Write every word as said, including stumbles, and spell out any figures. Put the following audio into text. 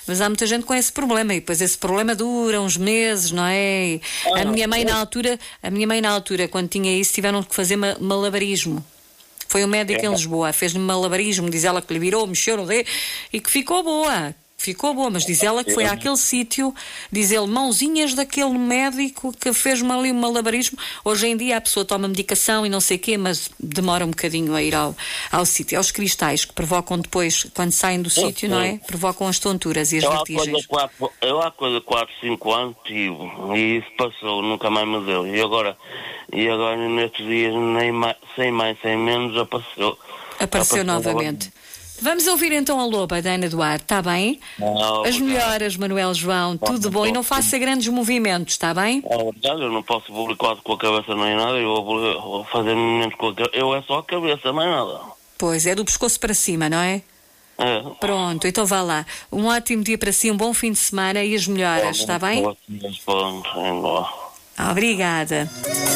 Mas há muita gente com esse problema e depois esse problema dura uns meses, não é? E Ah, a não. minha mãe na altura, a minha mãe na altura, quando tinha isso, tiveram que fazer ma- malabarismo. Foi um médico É. em Lisboa, fez-lhe malabarismo, diz ela que lhe virou, mexeu no dedo e que ficou boa. Ficou boa, mas diz ela que foi àquele sítio, diz ele, mãozinhas daquele médico que fez-me ali um malabarismo. Hoje em dia a pessoa toma medicação e não sei o quê, mas demora um bocadinho a ir ao, ao sítio. É os cristais que provocam depois, quando saem do sítio, não é? Provocam as tonturas e as Eu há coisa vertigens. quatro, eu há coisa quatro, cinco anos tive e isso passou, nunca mais me deu. E agora, e agora nestes dias, nem mais, sem mais, sem menos, apareceu. Apareceu novamente. Vamos ouvir então a Loba da Ana Duarte, está bem? Não, As obrigado. melhoras, Manuel João, tudo bom? E não faça grandes movimentos, está bem? É verdade, eu não posso publicar com a cabeça nem nada, eu vou, vou fazer movimentos com a cabeça. Eu é só a cabeça, mais nada. Pois, é do pescoço para cima, não é? É. Pronto, então vá lá. Um ótimo dia para si, um bom fim de semana e as melhoras, está bem? Pronto, pronto, pronto. Obrigada.